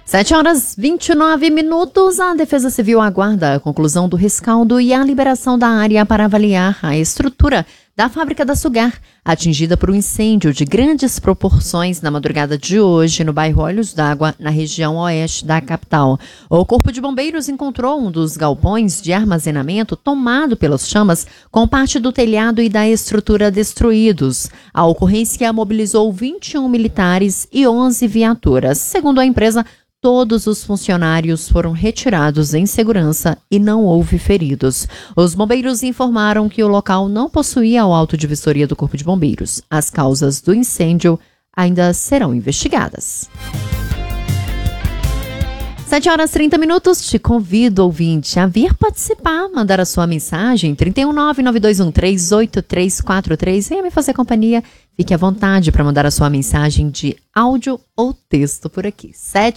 7h29. A Defesa Civil aguarda a conclusão do rescaldo e a liberação da área para avaliar a estrutura da fábrica da Sugar, atingida por um incêndio de grandes proporções na madrugada de hoje no bairro Olhos d'Água, na região oeste da capital. O Corpo de Bombeiros encontrou um dos galpões de armazenamento tomado pelas chamas, com parte do telhado e da estrutura destruídos. A ocorrência mobilizou 21 militares e 11 viaturas. Segundo a empresa, todos os funcionários foram retirados em segurança e não houve feridos. Os bombeiros informaram que o local não possuía o auto de vistoria do Corpo de Bombeiros. As causas do incêndio ainda serão investigadas. 7h30. Te convido, ouvinte, a vir participar, mandar a sua mensagem 31992138343. Venha me fazer companhia. Fique à vontade para mandar a sua mensagem de áudio ou texto por aqui.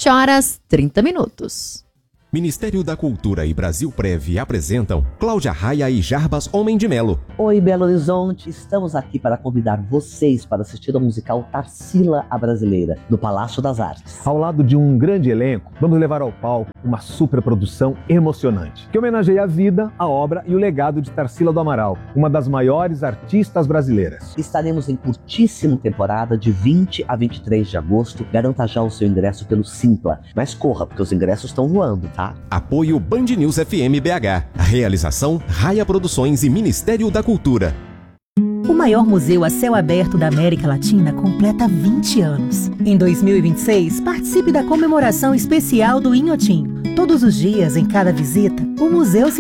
7h30. Ministério da Cultura e Brasil Prev apresentam Cláudia Raia e Jarbas Homem de Melo. Oi, Belo Horizonte. Estamos aqui para convidar vocês para assistir ao musical Tarsila, a Brasileira, no Palácio das Artes. Ao lado de um grande elenco, vamos levar ao palco uma superprodução emocionante, que homenageia a vida, a obra e o legado de Tarsila do Amaral, uma das maiores artistas brasileiras. Estaremos em curtíssima temporada de 20 a 23 de agosto. Garanta já o seu ingresso pelo Simpla. Mas corra, porque os ingressos estão voando, tá? Apoio Band News FM BH. Realização Raia Produções e Ministério da Cultura. O maior museu a céu aberto da América Latina completa 20 anos. Em 2026, participe da comemoração especial do Inhotim. Todos os dias, em cada visita, o museu se